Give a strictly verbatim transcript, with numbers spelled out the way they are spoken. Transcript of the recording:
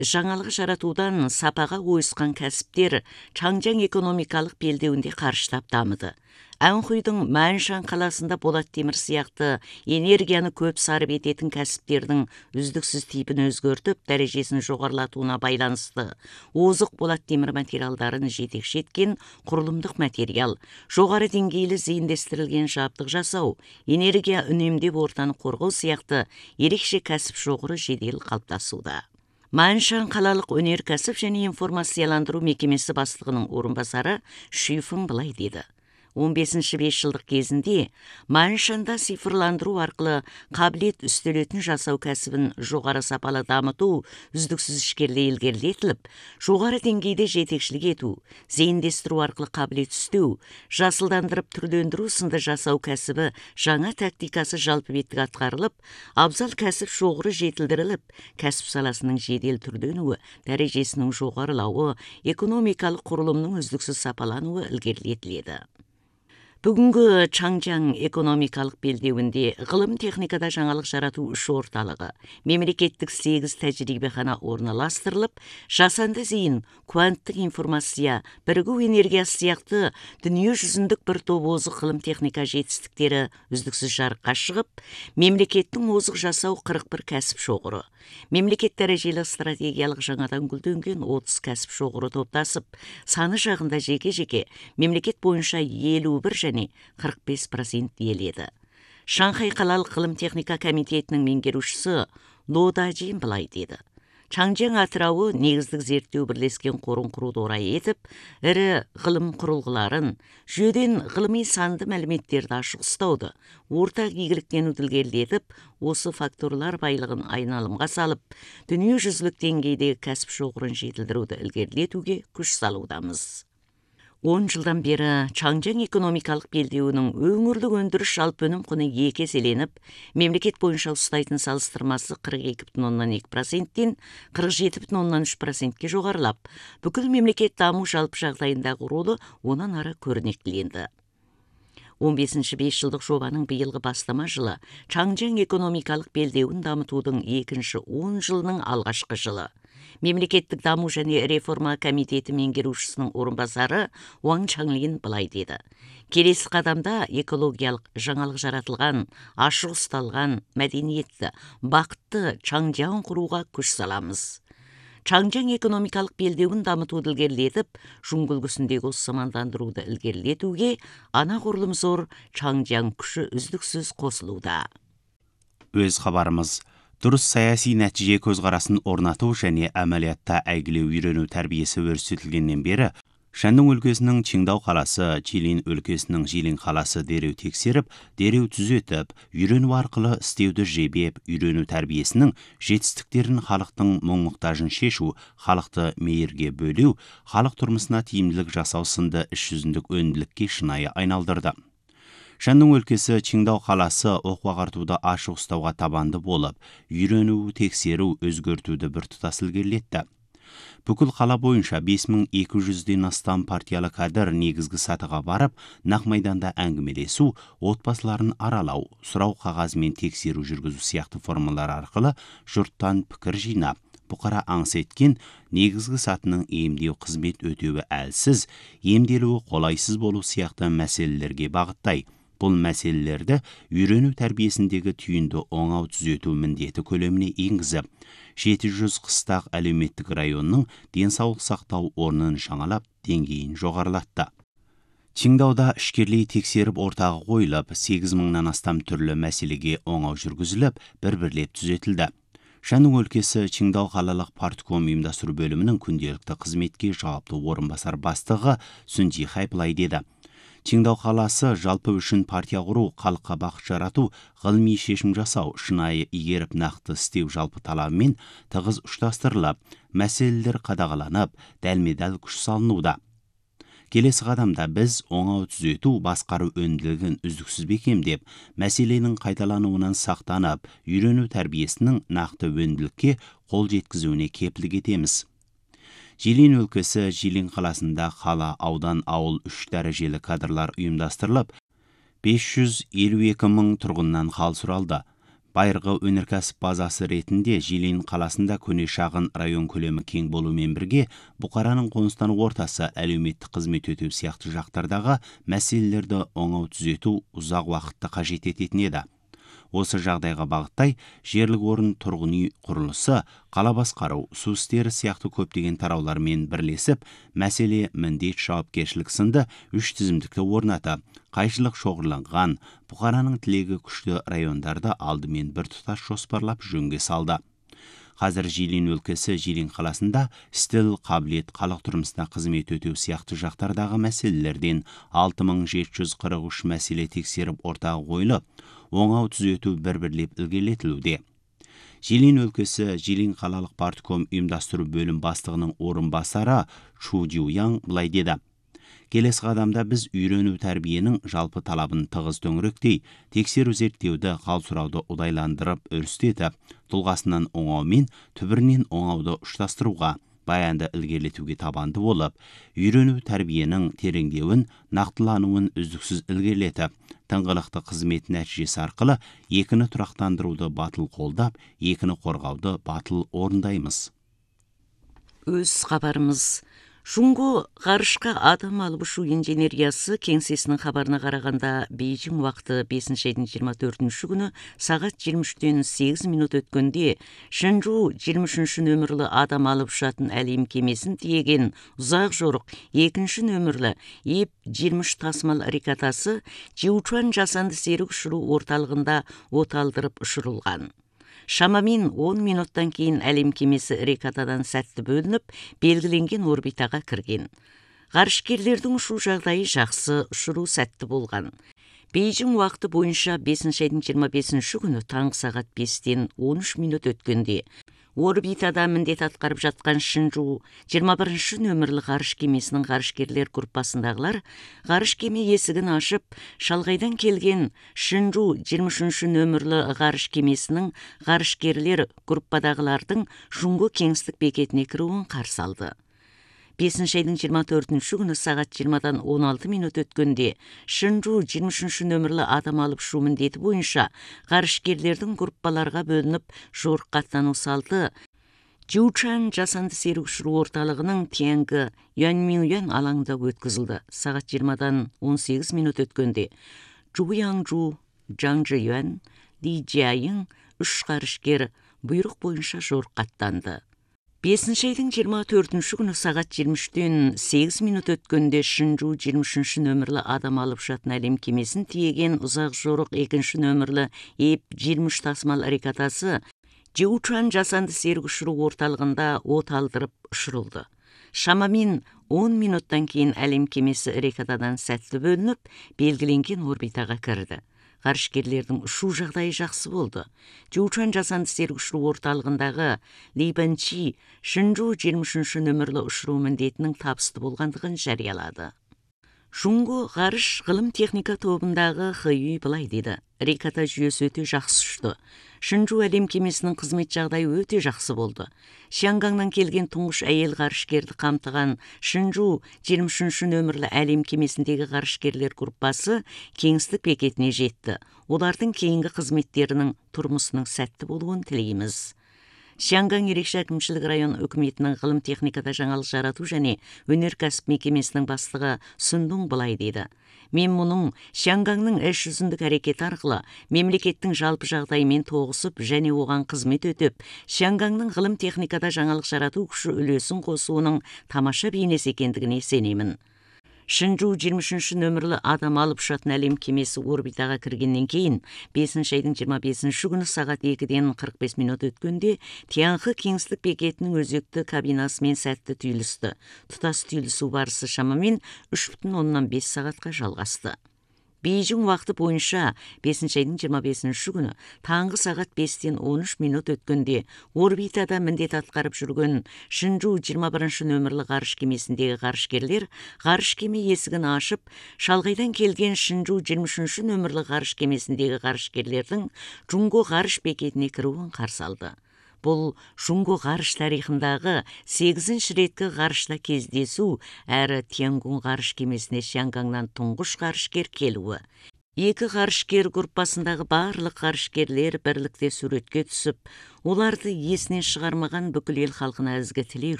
жаңалық жаратудан сапаға ойысқан кәсіптер Чаңжаң экономикалық белдеуінде қарыштап дамыды. Әнхуйдың Мәншан қаласында болат темір сияқты энергияны көп сарып ететін кәсіптердің үздіксіз типін өзгертіп, дәрежесін жоғарылатуына байланысты озық болат темір материалдарын жетекші еткен құрылымдық материал, жоғары деңгейлі зейіндестірілген жабдық жасау, энергия үнемдеп ортаны қорғау сияқты ерекше кәсіп шоғыры жедел қалыптасуда. Мәншан қалалық өнеркәсіп және информацияландыру мекемесі бастығының орынбасары Шифың былай деді. он бесінші бесжылдық кезінде Мәншанда цифрландыру арқылы қабілет үстелетін жасау кәсібін жоғары сапалы дамыту үздіксіз ішкерлей ілгерілетіліп, жоғары деңгейде жетекшілік ету, зейіндестіру арқылы қабілет үстеу, жасылдандырып түрлендіру сынды жасау кәсібі жаңа тактикасы жалпы беттік атқарылып, абзал кәсіп шоғыры жетілдіріліп, кәсіп саласының жедел түрленуі, дәрежесінің жоғарылауы, экономикалық құрылымның үздіксіз сапалануы ілгерілетіледі. Бүгінгі Чаңжаң экономикалық белдеуінде ғылым техникада жаңалық жарату үш орталығы, мемлекеттік сегіз тәжірибехана орналастырылып, жасанды зейін, кванттық информация, бірігу энергиясы сияқты дүние жүзіндік бір топ озық ғылым техника жетістіктері үздіксіз жарыққа шығып, мемлекеттің озық жасау қырық бір кәсіп шоғыры, мемлекет дәрежелі стратегиялық жаңадан гүлденген отыз кәсіп шоғыры топтасып, саны жағында жеке-жеке мемлекет бойынша елу бір және қырық бес процент иеледі. Шанхай қалалық ғылым техника комитетінің меңгерушісі Ло Дажин былай деді. Чаңжаң атырауы негіздік зерттеу бірлескен қорын құруды орай етіп, ірі ғылым құрылғыларын, жүйеден ғылыми санды мәліметтерді ашық ұстауды, ортақ игіліктенуді ілгерілетіп, осы факторлар байлығын айналымға салып, дүние жүзілік деңгейдегі кәсіп шоғырын жетілдіруді ілгерілетуге күш салудамыз. он жылдан бері Чаңжаң экономикалық белдеуінің өңірлік өндіріс жалпы өнім құны екі еселеніп, мемлекет бойынша ұстайтын салыстырмасы қырық екі бүтін оннан екі проценттен қырық жеті бүтін оннан үш процентке жоғарылап, бүкіл мемлекет даму жалпы жағдайындағы ролы онан ары көрнектіленді. он бесінші бесжылдық жобаның биылғы бастама жылы Чаңжаң экономикалық белдеуін дамытудың екінші он жылының алғашқы жылы. Мемлекеттік даму және реформа комитеті меңгерушісінің орынбасары Уаң Чаңлин былай деді. Келесі қадамда экологиялық жаңалық жаратылған, ашық ұсталған, мәдениетті, бақытты Чаңжаң құруға күш саламыз. Чаңжаң экономикалық белдеуін дамытуды ілгерілетіп, жүңгіл күсіндегі осымандандыруды ілгерілетуге анағұрлым зор Чаңжаң күші үздіксіз қосылуда. Өз хабарымыз. Дұрыс саяси нәтиже көзқарасын орнату және әмәлиятта әйгілеу үйрену тәрбиесі өрістетілгеннен бері, Шанның өлкесінің Чиңдау қаласы, Чилин өлкесінің Жилин қаласы дереу тексеріп, дереу түзетіп, үйрену арқылы істеуді жебеп, үйрену тәрбиесінің жетістіктерін халықтың мұң-мұқтажын шешу, халықты мейірге бөлеу, халық тұрмысына тиімділік жасау сынды іс жүзіндік өнділікке шынайы айналдырды. Шанның өлкесі Чиңдау қаласы оқу-ағартуды ашық ұстауға табанды болып, үйрену, тексеру, өзгертуді біртұтас ілгерілетті. Бүкіл қала бойынша бес мың екі жүзден астам партиялы кадр негізгі сатыға барып, нақ майданда әңгімелесу, отбасыларын аралау, сұрау қағазымен тексеру жүргізу сияқты формалар арқылы жұрттан пікір жинап, бұқара аңыс еткен негізгі сатының емдеу қызмет өтеуі әлсіз, емделуі қолайсыз болу сияқты мәселелерге бағыттай. Бұл мәселелерді үйрену тәрбиесіндегі түйінді оңау түзету міндеті көлеміне енгізіп, жеті жүз қыстақ әлеуметтік районның денсаулық сақтау орнын жаңалап, деңгейін жоғарылатты. Чиңдауда ішкерлей тексеріп ортаға қойылып, сегіз мыңнан астам түрлі мәселеге оңау жүргізіліп, бір-бірлеп түзетілді. Шанның өлкесі Чиңдау қалалық партком ұйымдастыру бөлімінің күнделікті қызметке жауапты орынбасар бастығы Сүнжи Хай былай деді. Чиңдау қаласы жалпы үшін партия құру, халыққа бақыт жарату, ғылыми шешім жасау, шынайы игеріп нақты істеу жалпы талабымен тығыз ұштастырылып, мәселелер қадағаланып, дәлме-дәл күш салынуда. Келесі қадамда біз оңау түзету, басқару өнділігін үздіксіз бекемдеп, мәселенің қайталануынан сақтанып, үйрену тәрбиесінің нақты өнділікке қол жеткізуіне кепілдік етеміз. Жилин өлкесі Жилин қаласында қала, аудан, ауыл үш дәрежелі кадрлар ұйымдастырылып, бес жүз елу екі мың тұрғыннан хал сұралды. Байырғы өнеркәсіп базасы ретінде Жилин қаласында көне шағын район көлемі кең болумен бірге, бұқараның қоныстану ортасы, әлеуметтік қызмет өтеу сияқты жақтардағы мәселелерді оңау түзету ұзақ уақытты қажет ететін еді. Осы жағдайға бағыттай, жерлік орын тұрғын үй құрылысы, қала басқару, су істері сияқты көптеген тараулармен бірлесіп, мәселе, міндет, жауапкершілік сынды үш тізімдікті орнатып, қайшылық шоғырланған, бұқараның тілегі күшті райондарды алдымен бір тұтас жоспарлап жөнге салды. Қазір Жилин өлкесі Жилин қаласында стіл, қабілет, халық тұрмысына қызмет өтеу сияқты жақтардағы мәселелерден алты мың жеті жүз қырық үш мәселе тексеріп ортаға қойылып, оңау түзету бір-бірлеп ілгерілетілуде. Жилин өлкесі Жилин қалалық партком ұйымдастыру бөлім бастығының орынбасары Чу Дюяң былай деді: келесі қадамда біз үйрену тәрбиенің жалпы талабын тығыз төңіректей, тексеру зерттеуді, хал сұрауды ұдайландырып, өрістетіп, тұлғасынан оңаумен, түбірінен оңауды ұштастыруға, баянды ілгерілетуге табанды болып, үйрену тәрбиенің тереңдеуін, нақтылануын үздіксіз ілгерілетіп, тыңғылықты қызмет нәтижесі арқылы екіні тұрақтандыруды батыл қолдап, екіні қорғауды батыл орындаймыз. Өз хабарымыз. Шуңго ғарышқа адам алып ұшу инженериясы кеңсесінің хабарына қарағанда Бейжің уақыты бесінші айдың жиырма төртінші күні сағат жиырма үштен сегіз минут өткенде Шэньчжу жиырма үшінші нөмірлі адам алып ұшатын әлем кемесін тиеген ұзақ жорық екінші нөмірлі Еп жиырма үш тасымал ракетасы Жиучуан жасанды серік ұшыру орталығында оталдырып ұшырылған. Шамамен он минуттан кейін әлем кемесі ракетадан сәтті бөлініп, белгіленген орбитаға кірген. Ғарышкерлердің ұшу жағдайы жақсы, ұшыру сәтті болған. Бейжің уақыты бойынша бесінші айдың жиырма бесінші күні таңғы сағат бестен он үш минут өткенде орбитада міндет атқарып жатқан Шэньчжу жиырма бірінші нөмірлі ғарыш кемесінің ғарышкерлер группасындағылар ғарыш кеме есігін ашып, шалғайдан келген Шэньчжу жиырма үшінші нөмірлі ғарыш кемесінің ғарышкерлер группадағылардың Шуңго кеңістік бекетіне кіруін қарсы алды. бесінші айдың жиырма төртінші күні сағат жиырмадан он алты минут өткенде Шэньчжу жиырма үшінші нөмірлі адам алып ұшу міндеті бойынша ғарышкерлердің группаларға бөлініп жорыққа аттану салты Жиучуан жасанды серік ұшыру орталығының Тяньгы Юаньминюан алаңында өткізілді. Сағат жиырмадан он сегіз минут өткенде Чжу Яңжу, Жаң Жиюан, Ли Жияйың үш ғарышкер бұйрық бойынша жорыққа аттанды. бесінші айдың жиырма төртінші күні сағат жиырма үштен сегіз минут өткенде Шэньчжу жиырма үшінші нөмірлі адам алып ұшатын әлем кемесін тиеген ұзақ жорық екінші нөмірлі Еп жиырма үш тасымал ракетасы Жиучуан жасанды серік ұшыру орталығында оталдырып ұшырылды. Шамамен он минуттан кейін әлем кемесі ракетадан сәтті бөлініп, белгіленген орбитаға кірді. Ғарышкерлердің ұшу жағдайы жақсы болды. Жиучуан жасанды серік ұшыру орталығындағы Ли Бэнчи Шэньчжу жиырма үшінші нөмірлі ұшыру міндетінің табысты болғандығын жариялады. Шуңго ғарыш ғылым техника тобындағы Хэй былай деді: ракета жүйесі өте жақсы ұшты. Шэньчжу әлем кемесінің қызмет жағдайы өте жақсы болды. Шиангаңнан келген тұңғыш әйел ғарышкерді қамтыған Шэньчжу жиырма үшінші нөмірлі әлем кемесіндегі ғарышкерлер группасы кеңістік бекетіне жетті. Олардың кейінгі қызметтерінің тұрмысының сәтті болуын тілейміз. Шиангаң ерекше әкімшілік район үкіметінің ғылым техникада жаңалық жарату және өнеркәсіп мекемесінің бастығы Сүндун былай дейді: мен мұның Шиангаңның іс жүзіндік әрекеті арқылы мемлекеттің жалпы жағдайымен тоғысып және оған қызмет өтіп, Шиангаңның ғылым техникада жаңалық жарату күші үлесін қосуының тамаша бейнесі екендігіне сенемін. Шэньчжу жиырма үшінші нөмірлі адам алып ұшатын әлем кемесі орбитаға кіргеннен кейін бесінші айдың жиырма бесінші күні сағат екіден қырық бес минут өткенде Тяньгы кеңістік бекетінің өзекті кабинасымен сәтті түйілісті. Тұтас түйілісу барысы шамамен үш бүтін оннан бес сағатқа жалғасты. Бейжің уақыты бойынша бесінші айдың жиырма бесінші күні таңғы сағат бестен он үш минут өткенде орбитада міндет атқарып жүрген Шэньчжу жиырма бірінші нөмірлі ғарыш кемесіндегі ғарышкерлер ғарыш кеме есігін ашып, шалғайдан келген Шэньчжу жиырма үшінші нөмірлі ғарыш кемесіндегі ғарышкерлердің Шуңго ғарыш бекетіне кіруін қарсы алды. Бұл Шуңго ғарыш тарихындағы сегізінші реткі ғарышта кездесу әрі Тяньгун ғарыш кемесіне Шиангаңнан тұңғыш ғарышкер келуі. Екі ғарышкер группасындағы барлық ғарышкерлер бірлікте суретке түсіп, оларды есінен шығармаған бүкіл ел халқына ізгі тілек